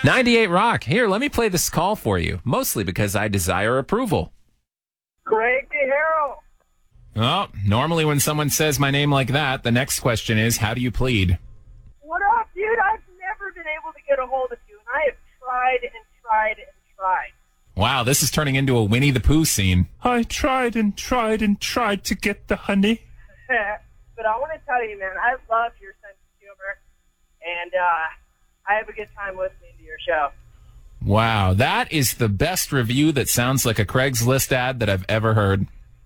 98 Rock. Here, let me play this call for you, mostly because I desire approval. Craig DeHarrow. Oh, normally when someone says my name like that, the next question is, how do you plead? What up, dude? I've never been able to get a hold of you, and I have tried and tried and tried. Wow, this is turning into a Winnie the Pooh scene. I tried and tried and tried to get the honey. But I want to tell you, man, I love your sense of humor, and I have a good time listening to your show. Wow, that is the best review that sounds like a Craigslist ad that I've ever heard.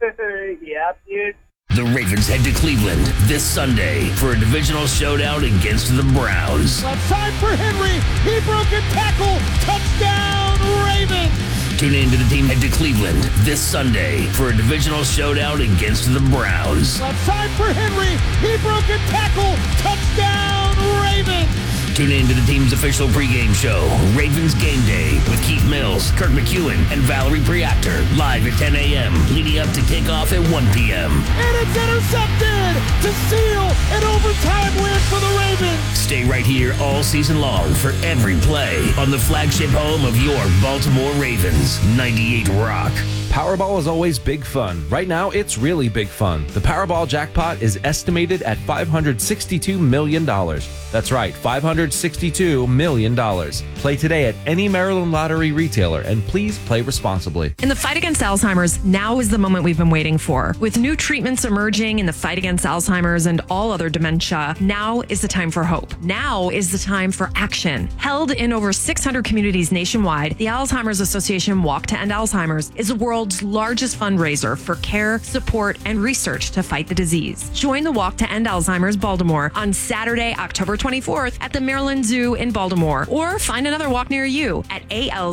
Yeah, dude. The Ravens head to Cleveland this Sunday for a divisional showdown against the Browns. Left side for Henry. He broke a tackle. Touchdown, Ravens. Tune in to the team head to Cleveland this Sunday for a divisional showdown against the Browns. Left side for Henry. He broke a tackle. Touchdown, Ravens. Tune in to the team's official pregame show, Ravens Game Day, with Keith Mills, Kirk McEwen, and Valerie Priactor, live at 10 a.m., leading up to kickoff at 1 p.m. And it's intercepted to seal an overtime win for the Ravens. Stay right here all season long for every play on the flagship home of your Baltimore Ravens, 98 Rock. Powerball is always big fun. Right now, it's really big fun. The Powerball jackpot is estimated at $562 million. That's right, $562 million. Play today at any Maryland Lottery retailer, and please play responsibly. In the fight against Alzheimer's, now is the moment we've been waiting for. With new treatments emerging in the fight against Alzheimer's and all other dementia, now is the time for hope. Now is the time for action. Held in over 600 communities nationwide, the Alzheimer's Association Walk to End Alzheimer's is the world's largest fundraiser for care, support, and research to fight the disease. Join the Walk to End Alzheimer's Baltimore on Saturday, October 24th at the Maryland Zoo in Baltimore, or find another walk near you at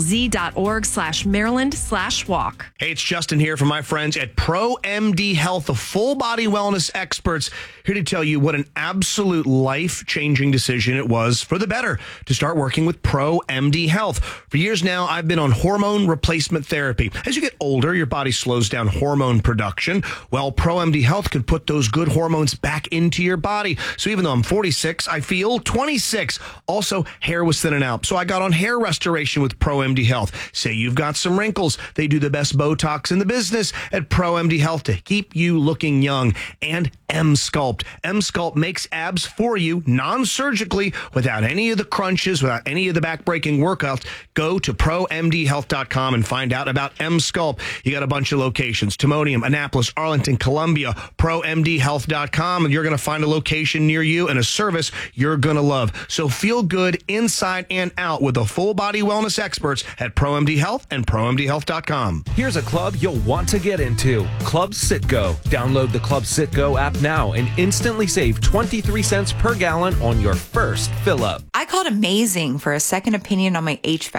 alz.org/Maryland/walk. Hey, it's Justin here from my friends at Pro MD Health, the full body wellness experts, here to tell you what an absolute life-changing decision it was for the better to start working with Pro MD Health. For years now, I've been on hormone replacement therapy. As you get older, your body slows down hormone production. Well, Pro MD Health can put those good hormones back into your body. So even though I'm 46, I feel 26. Also, hair was thinning out, so I got on hair restoration with Pro MD Health. Say you've got some wrinkles, they do the best Botox in the business at Pro MD Health to keep you looking young. And M-Sculpt. M-Sculpt makes abs for you non-surgically without any of the crunches, without any of the back-breaking workouts. Go to ProMDHealth.com and find out about M-Sculpt. You got a bunch of locations: Timonium, Annapolis, Arlington, Columbia. ProMDHealth.com, and you're going to find a location near you and a service you're going to love. So feel good inside and out with the full body wellness experts at ProMD Health and ProMDHealth.com. Here's a club you'll want to get into. Club Citgo. Download the Club Citgo app now and instantly save 23 cents per gallon on your first fill up. I called Amazing for a second opinion on my HVAC